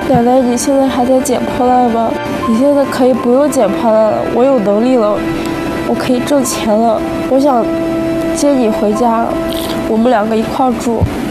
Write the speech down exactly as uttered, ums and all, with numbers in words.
奶奶，你现在还在捡破烂吗？你现在可以不用捡破烂了，我有能力了，我可以挣钱了。我想接你回家，我们两个一块住。